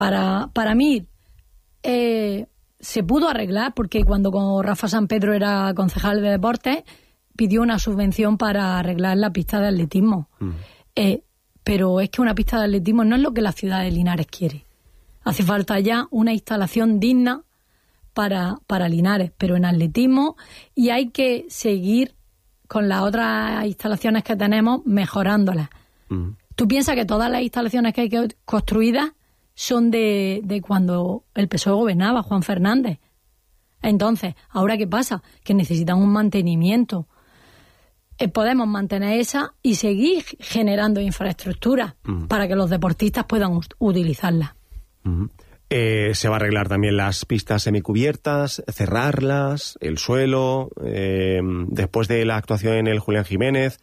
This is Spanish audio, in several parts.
Para mí se pudo arreglar porque cuando con Rafa San Pedro era concejal de deportes pidió una subvención para arreglar la pista de atletismo. Pero es que una pista de atletismo no es lo que la ciudad de Linares quiere. Hace falta ya una instalación digna para Linares, pero en atletismo, y hay que seguir con las otras instalaciones que tenemos mejorándolas. Tú piensas que todas las instalaciones que hay construidas son de cuando el PSOE gobernaba, Juan Fernández. Entonces, ¿ahora qué pasa? Que necesitan un mantenimiento. Podemos mantener esa y seguir generando infraestructura para que los deportistas puedan utilizarla. Se va a arreglar también las pistas semicubiertas, cerrarlas, el suelo, después de la actuación en el Julián Jiménez.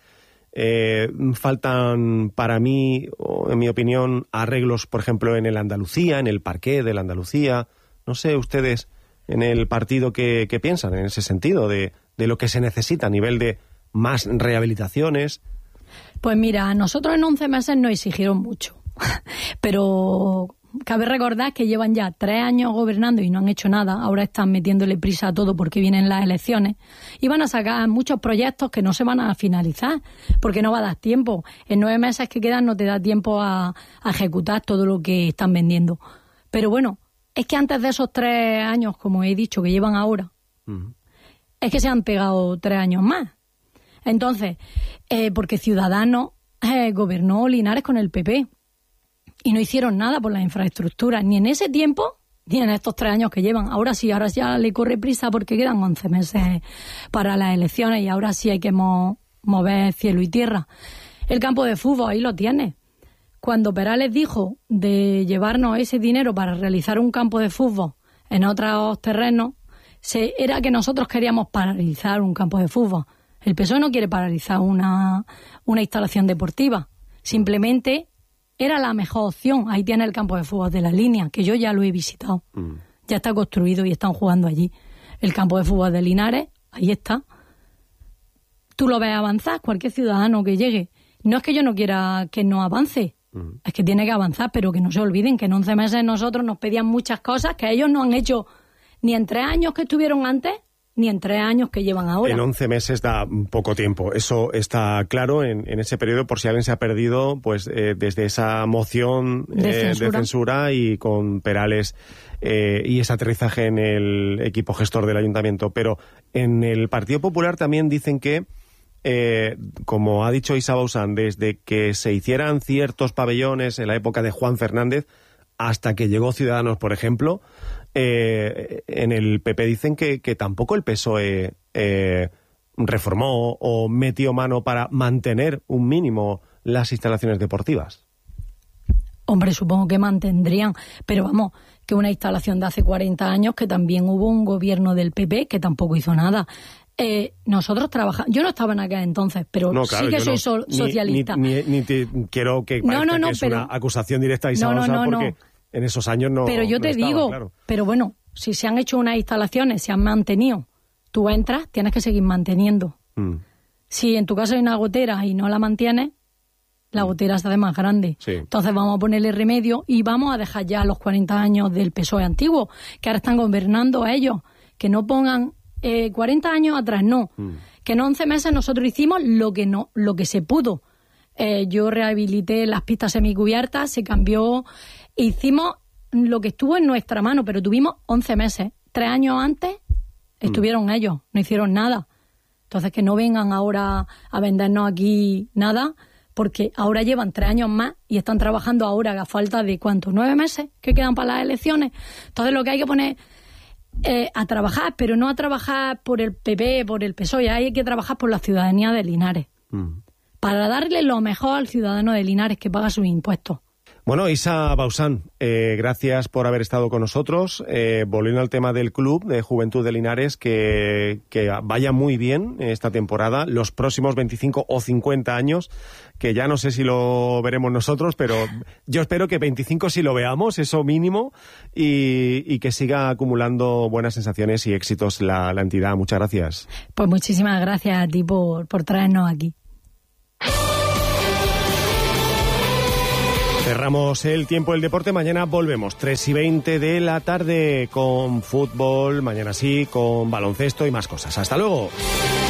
Faltan, para mí, en mi opinión, arreglos, por ejemplo, en el Andalucía, en el parqué del Andalucía. No sé, ustedes en el partido qué piensan en ese sentido, de lo que se necesita a nivel de más rehabilitaciones. Pues mira, a nosotros en 11 meses nos exigieron mucho, pero cabe recordar que llevan ya 3 años gobernando y no han hecho nada. Ahora están metiéndole prisa a todo porque vienen las elecciones y van a sacar muchos proyectos que no se van a finalizar porque no va a dar tiempo. En 9 meses que quedan no te da tiempo a ejecutar todo lo que están vendiendo. Pero bueno, es que antes de esos 3 años, como he dicho, que llevan ahora, es que se han pegado 3 años más. Entonces, porque Ciudadanos gobernó Linares con el PP y no hicieron nada por las infraestructuras, ni en ese tiempo, ni en estos 3 años que llevan. Ahora sí, ahora ya le corre prisa porque quedan 11 meses para las elecciones y ahora sí hay que mover cielo y tierra. El campo de fútbol, ahí lo tiene. Cuando Perales dijo de llevarnos ese dinero para realizar un campo de fútbol en otros terrenos, era que nosotros queríamos paralizar un campo de fútbol. El PSOE no quiere paralizar una instalación deportiva. Simplemente era la mejor opción. Ahí tiene el campo de fútbol de La Línea, que yo ya lo he visitado. Ya está construido y están jugando allí. El campo de fútbol de Linares, ahí está. Tú lo ves avanzar, cualquier ciudadano que llegue. No es que yo no quiera que no avance, es que tiene que avanzar, pero que no se olviden que en 11 meses nosotros nos pedían muchas cosas que ellos no han hecho ni en 3 años que estuvieron antes, ni en 3 años que llevan ahora. En 11 meses da poco tiempo, eso está claro en ese periodo, por si alguien se ha perdido, pues desde esa moción de censura y con Perales y ese aterrizaje en el equipo gestor del ayuntamiento. Pero en el Partido Popular también dicen que, como ha dicho Isa Bausán, desde que se hicieran ciertos pabellones en la época de Juan Fernández hasta que llegó Ciudadanos, por ejemplo, en el PP dicen que tampoco el PSOE reformó o metió mano para mantener un mínimo las instalaciones deportivas. Hombre, supongo que mantendrían, pero vamos, que una instalación de hace 40 años, que también hubo un gobierno del PP que tampoco hizo nada. Nosotros trabajamos, yo no estaba en aquel entonces, pero no, claro, sí que soy socialista. Ni te quiero que parezca que es una acusación directa a Isa Bausán, porque en esos años no. Pero yo te digo, claro. Pero bueno, si se han hecho unas instalaciones, se han mantenido, tú entras, tienes que seguir manteniendo. Si en tu casa hay una gotera y no la mantienes, la gotera se hace más grande. Sí. Entonces vamos a ponerle remedio y vamos a dejar ya los 40 años del PSOE antiguo, que ahora están gobernando a ellos, que no pongan 40 años atrás, no. Que en 11 meses nosotros hicimos lo que se pudo. Yo rehabilité las pistas semicubiertas, se cambió, hicimos lo que estuvo en nuestra mano, pero tuvimos 11 meses. 3 años antes estuvieron ellos, no hicieron nada. Entonces que no vengan ahora a vendernos aquí nada, porque ahora llevan 3 años más y están trabajando ahora a falta de ¿cuánto? 9 meses que quedan para las elecciones. Entonces lo que hay que poner a trabajar, pero no a trabajar por el PP, por el PSOE, hay que trabajar por la ciudadanía de Linares. Para darle lo mejor al ciudadano de Linares que paga sus impuestos. Bueno, Isa Bausán, gracias por haber estado con nosotros. Volviendo al tema del Club de Juventud de Linares, que vaya muy bien esta temporada, los próximos 25 o 50 años, que ya no sé si lo veremos nosotros, pero yo espero que 25 sí lo veamos, eso mínimo, y que siga acumulando buenas sensaciones y éxitos la entidad. Muchas gracias. Pues muchísimas gracias a ti por traernos aquí. Cerramos el tiempo del deporte. Mañana volvemos 3:20 de la tarde con fútbol, mañana sí, con baloncesto y más cosas. Hasta luego.